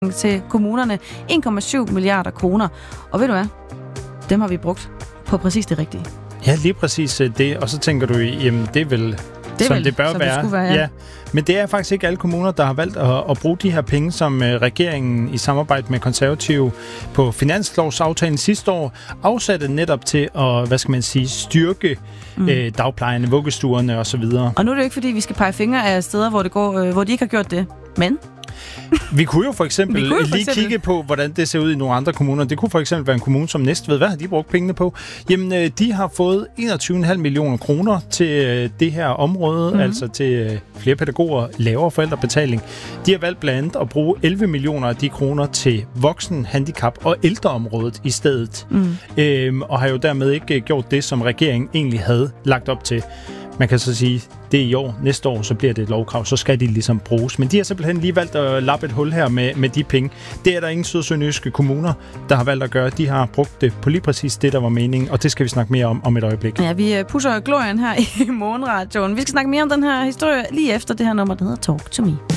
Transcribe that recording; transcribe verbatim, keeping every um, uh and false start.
til kommunerne en komma syv milliarder kroner. Og ved du hvad? Dem har vi brugt på præcis det rigtige. Ja, lige præcis det. Og så tænker du, jamen det er vel, det er som vel, det bør som være. Det skulle være ja. Ja. Men det er faktisk ikke alle kommuner, der har valgt at, at bruge de her penge, som regeringen i samarbejde med Konservative på finanslovsaftalen sidste år afsatte netop til at, hvad skal man sige, styrke mm. øh, dagplejene, vuggestuerne osv. Og nu er det jo ikke, fordi vi skal pege fingre af steder, hvor, det går, øh, hvor de ikke har gjort det. Men Vi kunne jo for eksempel jo for lige eksempel. kigge på, hvordan det ser ud i nogle andre kommuner. Det kunne for eksempel være en kommune som Næstved. Hvad har de brugt pengene på? Jamen, de har fået enogtyve komma fem millioner kroner til det her område, mm. altså til flere pædagoger, lavere forældrebetaling. De har valgt blandt andet at bruge elleve millioner af de kroner til voksen, handicap og ældreområdet i stedet. Mm. Øhm, og har jo dermed ikke gjort det, som regeringen egentlig havde lagt op til. Man kan så sige, det er i år. Næste år, så bliver det et lovkrav. Så skal de ligesom bruges. Men de har simpelthen lige valgt at lappe et hul her med, med de penge. Det er der ingen sydsønderjyske kommuner, der har valgt at gøre. De har brugt det på lige præcis det, der var meningen. Og det skal vi snakke mere om om et øjeblik. Ja, vi pusher glorien her i morgenradioen. Vi skal snakke mere om den her historie lige efter det her nummer, der hedder Talk to Me.